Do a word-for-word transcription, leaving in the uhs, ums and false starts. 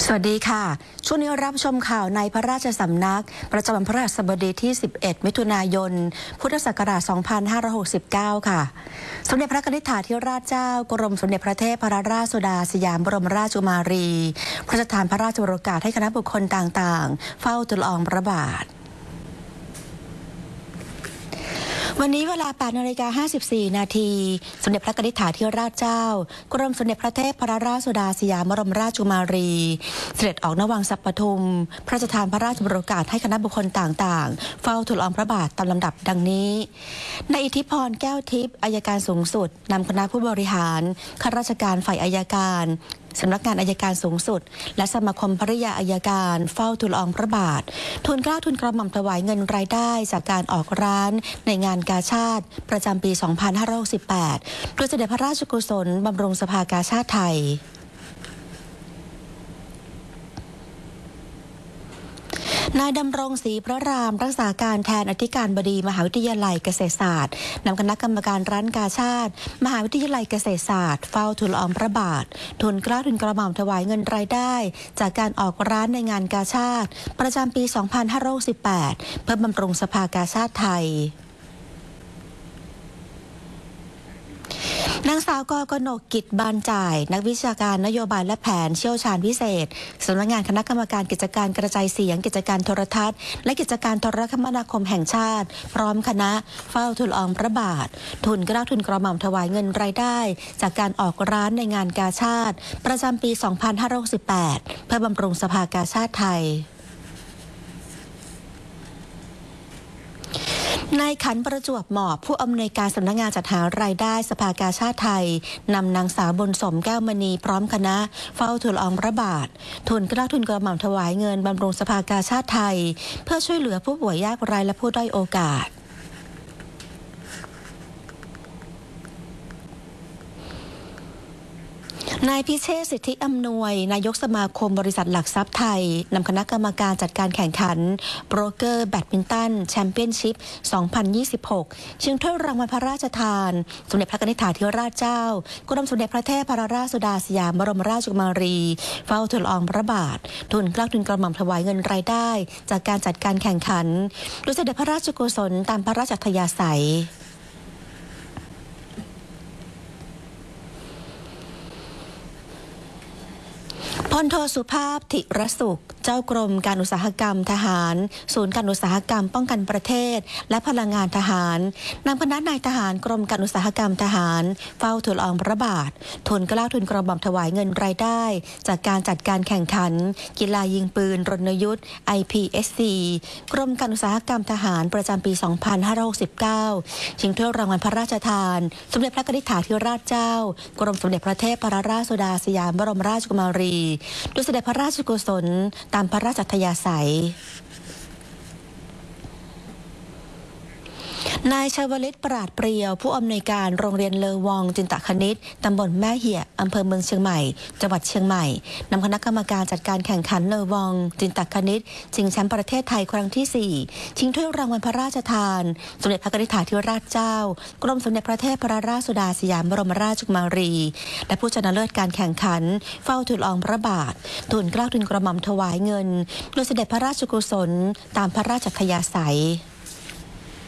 สวัสดีค่ะช่วงนี้รับชมข่าวในพระราชสำนักประจำวันพฤหัสบดีที่สิบเอ็ดมิถุนายนพุทธศักราชสองพันห้าร้อยหกสิบเก้าค่ะสมเด็จพระนิธิถาธิราชเจ้ากรมสมเด็จพระเทพรัตนราชสุดาสยามบรมราชกุมารีพระราชทานพระราชโองการให้คณะบุคคลต่างๆเฝ้าทูลละอองพระบาทวันนี้เวลา แปดนาฬิกาห้าสิบสี่ นาทีสมเด็จพระนิธิถาธิราชเจ้ากรมสมเด็จพระเทพรัตนราชสุดาสยามบรมราชกุมารีเสด็จออกณวังสัปปทุมพระราชทานพระราชโองการให้คณะบุคคลต่างๆเฝ้าทูลละอองพระบาทตามลำดับดังนี้นายอิทธิพรแก้วทิพย์อัยการสูงสุดนำคณะผู้บริหารข้าราชการฝ่ายอัยการสำนักงานอัยการสูงสุดและสมาคมภริยาอัยการเฝ้าทูลละอองพระบาททูลเกล้าทูลกระหม่อมถวายเงินรายได้จากการออกร้านในงานกาชาดประจำปี สองพันห้าร้อยหกสิบแปด โดยเสด็จพระราชกุศลบำรุงสภากาชาดไทยนายดำรงศรีพระรามรักษาการแทนอธิการบดีมหาวิทยาลัยเกษตรศาสตร์นำคณะกรรมการร้านกาชาดมหาวิทยาลัยเกษตรศาสตร์เฝ้าทูลละอองพระบาททูลเกล้าทูลกระหม่อมถวายเงินรายได้จากการออกร้านในงานกาชาดประจำปี สองพันห้าร้อยหกสิบแปด เพื่อบำรุงสภากาชาดไทยนางสาวกกนกกิจบานจ่ายนักวิชาการนโยบายและแผนเชี่ยวชาญพิเศษสำนักงานคณะกรรมการกิจการกระจายเสียงกิจการโทรทัศน์และกิจการโทรคมนาคมแห่งชาติพร้อมคณะเฝ้าทูลละอองพระบาททูลเกล้าทูลกระหม่อมถวายเงินรายได้จากการออกร้านในงานกาชาดประจำปี สองพันห้าร้อยหกสิบแปด เพื่อบำรุงสภากาชาดไทยนายขันประจวบเหมาะผู้อำนวยการสำนักงานจัดหารายได้สภากาชาดไทยนำนางสาวบุญสมแก้วมณีพร้อมคณะเฝ้าทูลละอองพระบาททูลเกล้าทูลกระหม่อมถวายเงินบำรุงสภากาชาดไทยเพื่อช่วยเหลือผู้ป่วยยากไร้และผู้ด้อยโอกาสนายพิเชษฐ์สิทธิอำนวยนายกสมาคมบริษัทหลักทรัพย์ไทยนำคณะกรรมการจัดการแข่งขันโบรกเกอร์แบดมินตันแชมเปี้ยนชิพ สองพันยี่สิบหก ชิงถ้วยรางวัลพระราชทานสมเด็จพระนิธิถาธิราชเจ้ากรมสมเด็จพระเทพรัตนราชสุดาสยามบรมราชกุมารีเฝ้าทูลละอองพระบาททูลเกล้าทูลกระหม่อมถวายเงินรายได้จากการจัดการแข่งขันโดยเสด็จพระราชกุศลตามพระราชอัธยาศัยพลโทสุภาพธิรสุขเจ้ากรมการอุตสาหกรรมทหารศูนย์การอุตสาหกรรมป้องกันประเทศและพลังงานทหารนำคณะนายทหารกรมการอุตสาหกรรมทหารเฝ้าทูลละอองพระบาททูลเกล้าทูลกระหม่อมถวายเงินรายได้จากการจัดการแข่งขันกีฬายิงปืนรณยุทธ์ ไอ พี เอส ซี กรมการอุตสาหกรรมทหารประจำปี สองพันห้าร้อยหกสิบเก้า ชิงถ้วยรางวัลพระราชทานสมเด็จพระนิธิถาธิราชเจ้ากรมสมเด็จพระเทพรัตนราชสุดาสยามบรมราชกุมารีโดยเสด็จพระราชกุศลตามพระราชอัธยาศัยนายชวลิตปราดเปรียวผู้อำนวยการโรงเรียนเลอวองจินตคณิตตำบลแม่เหี่ยอำเภอเมืองเชียงใหม่จังหวัดเชียงใหม่นำคณะกรรมการจัดการแข่งขันเลอวองจินตคณิตชิงแชมป์ประเทศไทยครั้งที่สี่ชิงถ้วยรางวัลพระราชทานสมเด็จพระนิธิถาธิราชเจ้ากรมสมเด็จพระเทพรัตนราชสุดาสยามบรมราชกุมารีและผู้ชนะเลิศการแข่งขันเฝ้าทูลละอองพระบาททูลเกล้าทูลกระหม่อมถวายเงินโดยเสด็จพระราชกุศลตามพระราชอัธยาศัย